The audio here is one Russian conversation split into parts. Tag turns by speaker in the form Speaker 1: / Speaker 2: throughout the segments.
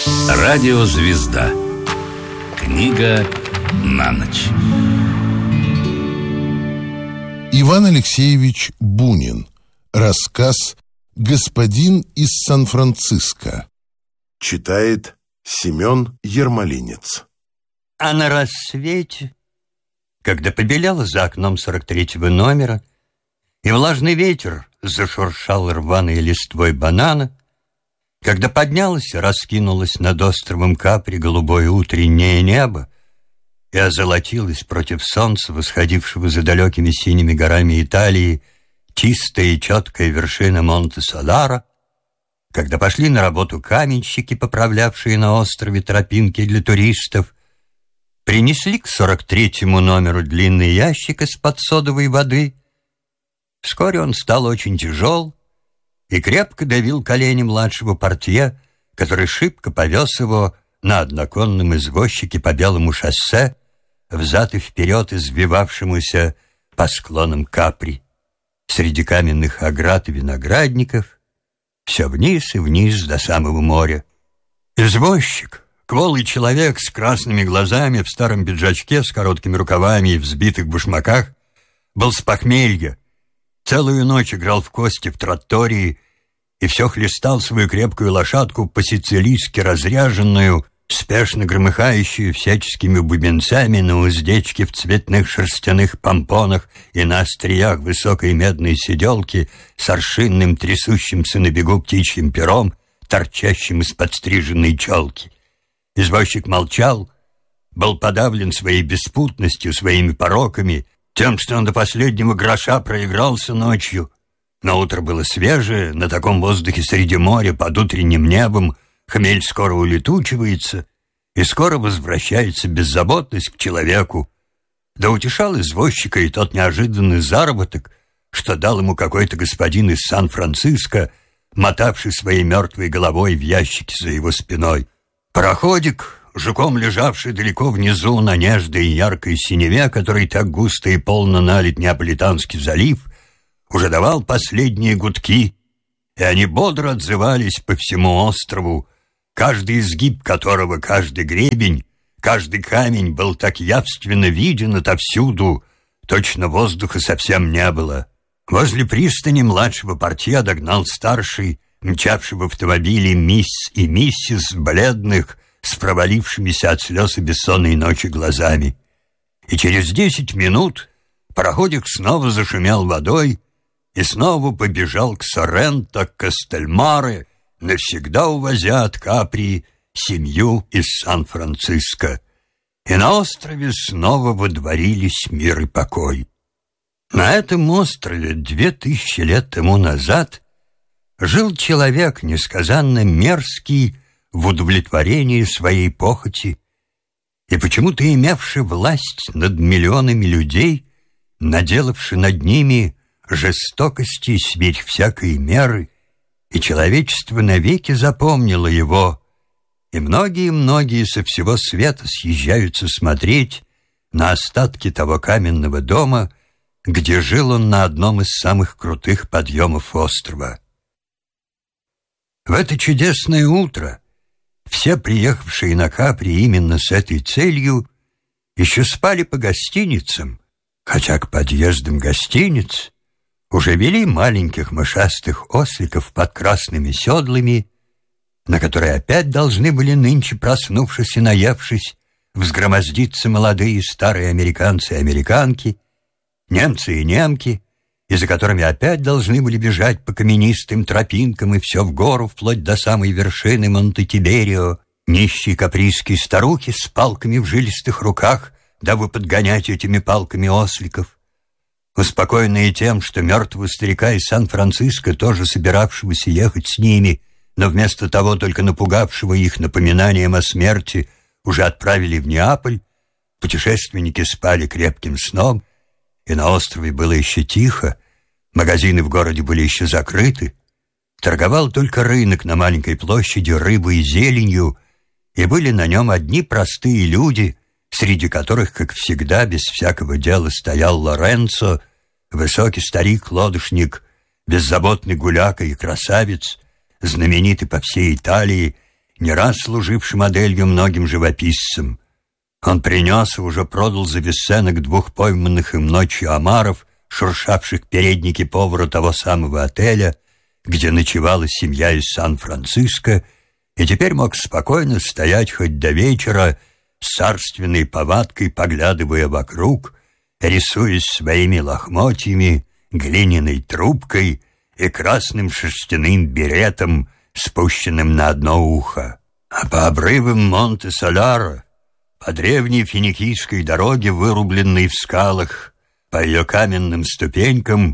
Speaker 1: Радиозвезда. Книга на ночь.
Speaker 2: Иван Алексеевич Бунин. Рассказ «Господин из Сан-Франциско». Читает Семен Ермолинец.
Speaker 3: А на рассвете, когда побелело за окном 43-го номера, и влажный ветер зашуршал рваной листвой банана, когда поднялось и раскинулось над островом Капри голубое утреннее небо и озолотилось против солнца, восходившего за далекими синими горами Италии, чистая и четкая вершина Монте-Соларо, когда пошли на работу каменщики, поправлявшие на острове тропинки для туристов, принесли к 43-му номеру длинный ящик из-под содовой воды. Вскоре он стал очень тяжел и крепко давил колени младшего портье, который шибко повез его на одноконном извозчике по белому шоссе, взад и вперед извивавшемуся по склонам Капри, среди каменных оград и виноградников, все вниз и вниз до самого моря. Извозчик, кволый человек с красными глазами, в старом пиджачке с короткими рукавами и взбитых башмаках, был с похмелья, целую ночь играл в кости в траттории и все хлестал свою крепкую лошадку по-сицилийски разряженную, спешно громыхающую всяческими бубенцами на уздечке в цветных шерстяных помпонах и на остриях высокой медной седелки с аршинным трясущимся на бегу птичьим пером, торчащим из подстриженной челки. Извозчик молчал, был подавлен своей беспутностью, своими пороками, тем, что он до последнего гроша проигрался ночью. Но утро было свежее, на таком воздухе среди моря, под утренним небом, хмель скоро улетучивается, и скоро возвращается беззаботность к человеку. Да утешал извозчика и тот неожиданный заработок, что дал ему какой-то господин из Сан-Франциско, мотавший своей мертвой головой в ящике за его спиной. Пароходик, жуком лежавший далеко внизу на нежной и яркой синеве, который так густо и полно налит Неаполитанский залив, уже давал последние гудки, и они бодро отзывались по всему острову, каждый изгиб которого, каждый гребень, каждый камень был так явственно виден отовсюду, точно воздуха совсем не было. Возле пристани младшего портье догнал старший, мчавший в автомобиле мисс и миссис бледных, с провалившимися от слез и бессонной ночи глазами. И через 10 минут пароходик снова зашумел водой и снова побежал к Сорренто, к Кастельмаре, навсегда увозя от Капри семью из Сан-Франциско. И на острове снова водворились мир и покой. На этом острове 2000 лет тому назад жил человек, несказанно мерзкий в удовлетворении своей похоти и почему-то имевший власть над миллионами людей, наделавший над ними жестокости сверх всякой меры, и человечество навеки запомнило его, и многие-многие со всего света съезжаются смотреть на остатки того каменного дома, где жил он на одном из самых крутых подъемов острова. В это чудесное утро все приехавшие на Капри именно с этой целью еще спали по гостиницам, хотя к подъездам гостиниц уже вели маленьких мышастых осликов под красными седлами, на которые опять должны были нынче, проснувшись и наевшись, взгромоздиться молодые и старые американцы и американки, немцы и немки, и за которыми опять должны были бежать по каменистым тропинкам и все в гору, вплоть до самой вершины Монте-Тиберио, нищие каприйские старухи с палками в жилистых руках, дабы подгонять этими палками осликов. Успокоенные тем, что мертвого старика из Сан-Франциско, тоже собиравшегося ехать с ними, но вместо того только напугавшего их напоминанием о смерти, уже отправили в Неаполь, путешественники спали крепким сном, и на острове было еще тихо, магазины в городе были еще закрыты, торговал только рынок на маленькой площади рыбой и зеленью, и были на нем одни простые люди, среди которых, как всегда, без всякого дела стоял Лоренцо, высокий старик-лодочник, беззаботный гуляка и красавец, знаменитый по всей Италии, не раз служивший моделью многим живописцам. Он принес и уже продал за бесценок 2 пойманных им ночью омаров, шуршавших передники повара того самого отеля, где ночевала семья из Сан-Франциско, и теперь мог спокойно стоять хоть до вечера с царственной повадкой, поглядывая вокруг, рисуясь своими лохмотьями, глиняной трубкой и красным шерстяным беретом, спущенным на одно ухо. А по обрывам Монте-Соляро, по древней финикийской дороге, вырубленной в скалах, по ее каменным ступенькам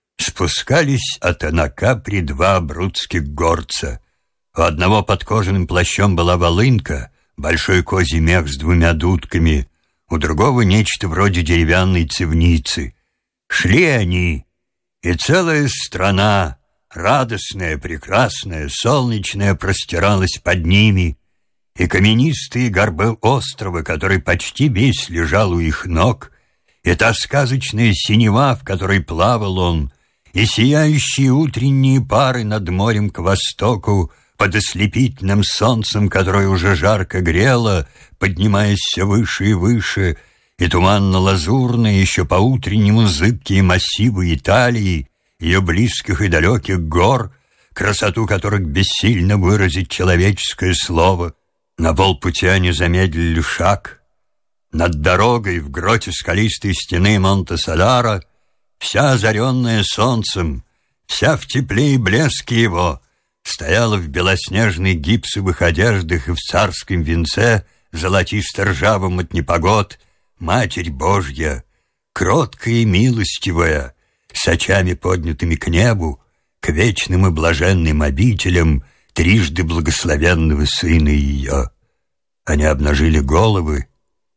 Speaker 3: спускались от Анакапри 2 абрудских горца. У одного под кожаным плащом была волынка, большой козий мех с 2 дудками, у другого нечто вроде деревянной цевницы. Шли они, и целая страна, радостная, прекрасная, солнечная, простиралась под ними, и каменистые горбы острова, который почти весь лежал у их ног, и та сказочная синева, в которой плавал он, и сияющие утренние пары над морем к востоку, под ослепительным солнцем, которое уже жарко грело, поднимаясь все выше и выше, и туманно-лазурные, еще по-утреннему зыбкие массивы Италии, ее близких и далеких гор, красоту которых бессильно выразить человеческое слово. На полпути они замедлили шаг. Над дорогой в гроте скалистой стены Монте-Соляро, вся озаренная солнцем, вся в тепле и блеске его, стояла в белоснежных гипсовых одеждах и в царском венце, золотисто-ржавом от непогод, Матерь Божья, кроткая и милостивая, с очами поднятыми к небу, к вечным и блаженным обителям трижды благословенного Сына ее. Они обнажили головы,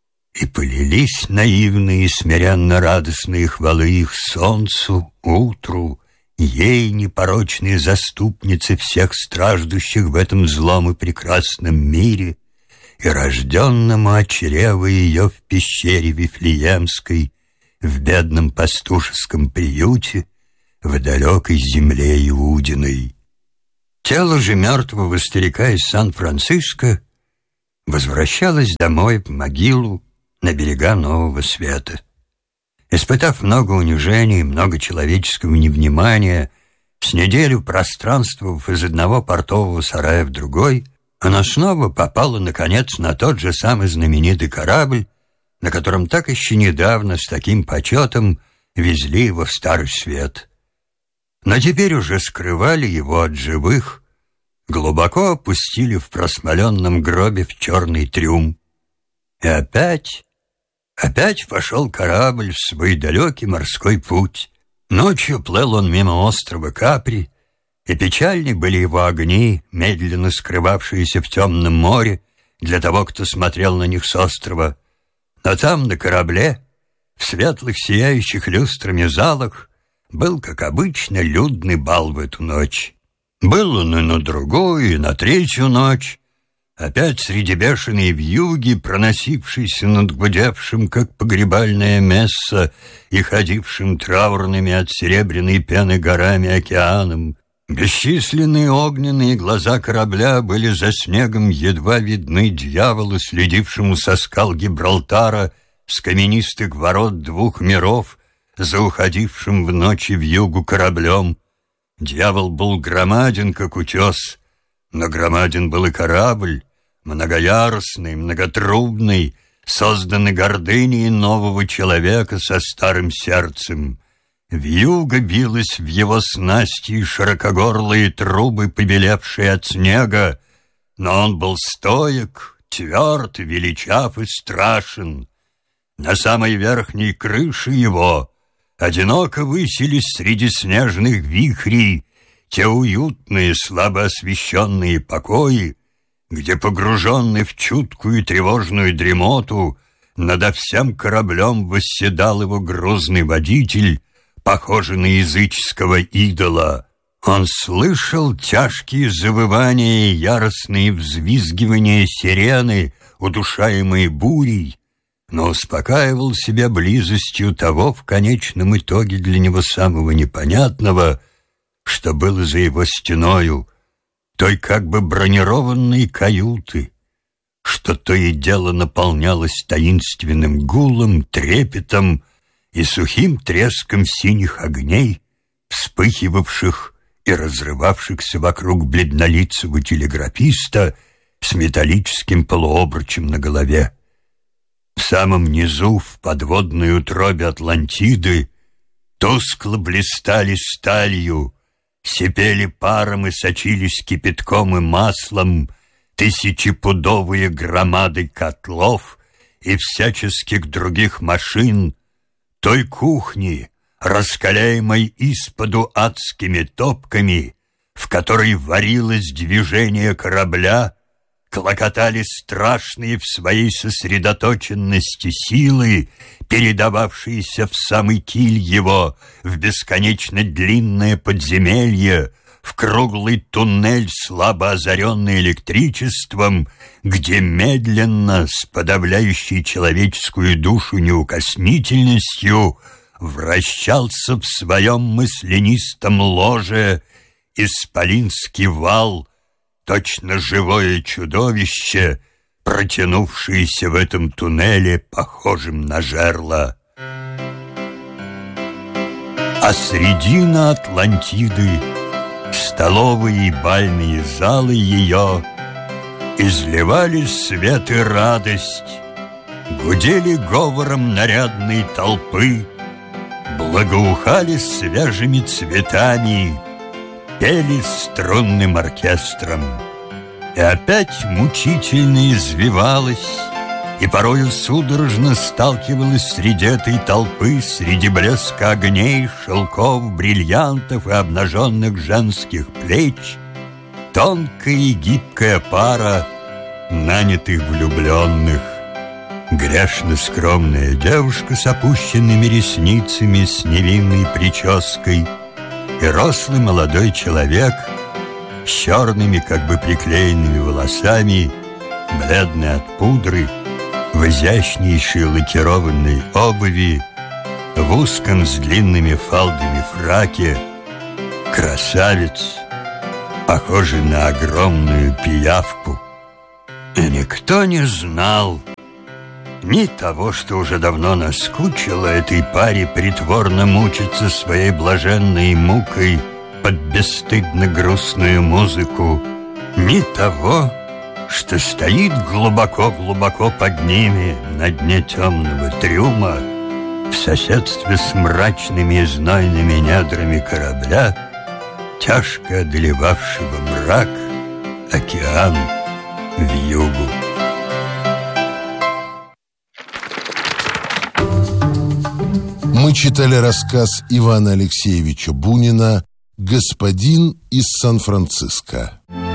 Speaker 3: и полились наивные и смиренно-радостные хвалы их солнцу, утру, ей, непорочной заступнице всех страждущих в этом злом и прекрасном мире, и рожденному от чрева ее в пещере Вифлеемской, в бедном пастушеском приюте, в далекой земле Иудиной. Тело же мертвого старика из Сан-Франциско возвращалось домой в могилу на берега Нового Света. Испытав много унижений, много человеческого невнимания, с неделю пространствовав из одного портового сарая в другой, она снова попала, наконец, на тот же самый знаменитый корабль, на котором так еще недавно с таким почетом везли его в Старый Свет. Но теперь уже скрывали его от живых, глубоко опустили в просмоленном гробе в черный трюм. И опять пошел корабль в свой далекий морской путь. Ночью плыл он мимо острова Капри, и печальны были его огни, медленно скрывавшиеся в темном море для того, кто смотрел на них с острова. Но там, на корабле, в светлых сияющих люстрами залах, был, как обычно, людный бал в эту ночь. Был он и на другую, и на третью ночь, опять среди бешеной вьюги, проносившейся над гудевшим, как погребальное месса, и ходившим траурными от серебряной пены горами океаном. Бесчисленные огненные глаза корабля были за снегом едва видны дьяволу, следившему со скал Гибралтара с каменистых ворот 2 миров, за уходившим в ночи вьюгу кораблем. Дьявол был громаден, как утес, но громаден был и корабль, многоярусный, многотрубный, созданный гордыней нового человека со старым сердцем. Вьюга билась в его снасти и широкогорлые трубы, побелевшие от снега, но он был стоек, тверд, величав и страшен. На самой верхней крыше его одиноко высились среди снежных вихрей те уютные, слабо освещенные покои, где, погруженный в чуткую и тревожную дремоту, надо всем кораблем восседал его грозный водитель, похожий на языческого идола. Он слышал тяжкие завывания и яростные взвизгивания сирены, удушаемые бурей, но успокаивал себя близостью того в конечном итоге для него самого непонятного, что было за его стеною, той как бы бронированной каюты, что то и дело наполнялось таинственным гулом, трепетом и сухим треском синих огней, вспыхивавших и разрывавшихся вокруг бледнолицего телеграфиста с металлическим полуобручем на голове. В самом низу, в подводной утробе Атлантиды, тускло блистали сталью, сипели паром и сочились кипятком и маслом тысячепудовые громады котлов и всяческих других машин той кухни, раскаляемой исподу адскими топками, в которой варилось движение корабля, клокотали страшные в своей сосредоточенности силы, передававшиеся в самый киль его, в бесконечно длинное подземелье, в круглый туннель, слабо озаренный электричеством, где медленно, с подавляющей человеческую душу неукоснительностью, вращался в своем мысленистом ложе исполинский вал, точно живое чудовище, протянувшееся в этом туннеле, похожем на жерло. А средина Атлантиды, столовые и бальные залы ее, изливали свет и радость, гудели говором нарядной толпы, благоухали свежими цветами, пели струнным оркестром. И опять мучительно извивалась, и порою судорожно сталкивалась среди этой толпы, среди блеска огней, шелков, бриллиантов и обнаженных женских плеч, тонкая и гибкая пара нанятых влюбленных. Грешно-скромная девушка с опущенными ресницами, с невинной прической, и рослый молодой человек с черными, как бы приклеенными волосами, бледный от пудры, в изящнейшей лакированной обуви, в узком с длинными фалдами фраке, красавец, похожий на огромную пиявку. И никто не знал ни того, что уже давно наскучило этой паре притворно мучиться своей блаженной мукой под бесстыдно грустную музыку, ни того, что стоит глубоко-глубоко под ними на дне темного трюма, в соседстве с мрачными и знойными недрами корабля, тяжко одолевавшего мрак, океан, вьюгу.
Speaker 2: Мы читали рассказ Ивана Алексеевича Бунина «Господин из Сан-Франциско».